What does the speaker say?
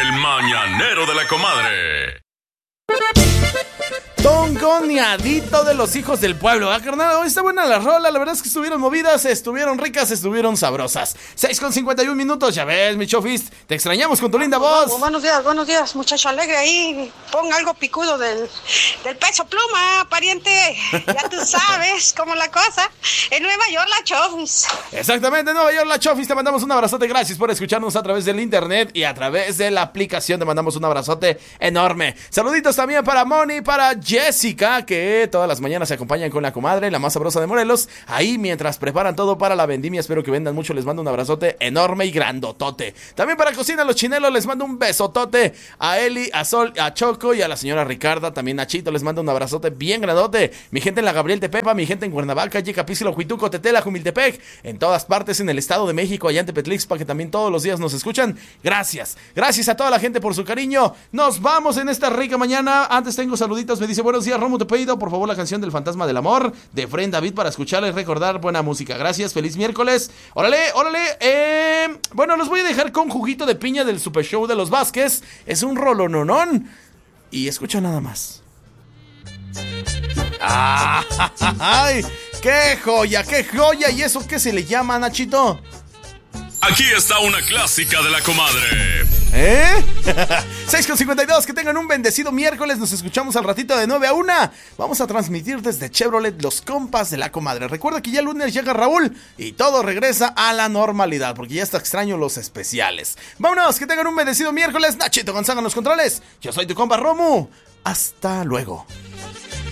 El mañanero de la comadre. Tongoneadito de los hijos del pueblo, ¿ah, carnal? Hoy está buena la rola, la verdad es que estuvieron movidas, estuvieron ricas, estuvieron sabrosas. 6:51 minutos, ya ves, mi Chofis, te extrañamos con tu linda voz. Buenos días, muchacho alegre, ahí ponga algo picudo del Peso Pluma, pariente, ya tú sabes cómo la cosa, en Nueva York la Chofis. Exactamente, en Nueva York la Chofis, te mandamos un abrazote, gracias por escucharnos a través del internet y a través de la aplicación, te mandamos un abrazote enorme. Saluditos también para Moni, para Jessica, que todas las mañanas se acompañan con la comadre, la más sabrosa de Morelos, ahí mientras preparan todo para la vendimia. Espero que vendan mucho, les mando un abrazote enorme y grandotote. También para Cocina Los Chinelos les mando un besotote a Eli, a Sol, a Choco y a la señora Ricarda, también a Chito les mando un abrazote bien grandote. Mi gente en la Gabriel Tepepa, mi gente en Cuernavaca, Yecapísilo, Huituco, Tetela, Jumiltepec, en todas partes en el Estado de México, allá en Tepetlixpa, que también todos los días nos escuchan. Gracias a toda la gente por su cariño. Nos vamos en esta rica mañana. Antes tengo saluditos, me dice: buenos días, Romo, te pido por favor la canción del Fantasma del Amor de Fren David para escucharla y recordar buena música. Gracias, feliz miércoles. Órale. Bueno, los voy a dejar con Juguito de Piña del Super Show de los Vázquez. Es un rolononón. Y escucha nada más. ¡Ay! ¡Qué joya! ¿Y eso qué se le llama, Nachito? Aquí está una clásica de la comadre. 6:52, que tengan un bendecido miércoles. Nos escuchamos al ratito de 9 a 1. Vamos a transmitir desde Chevrolet Los Compas de la Comadre. Recuerda que ya el lunes llega Raúl y todo regresa a la normalidad, porque ya está extraño los especiales. Vámonos, que tengan un bendecido miércoles. Nachito Gonzaga en los controles. Yo soy tu compa Romu. Hasta luego.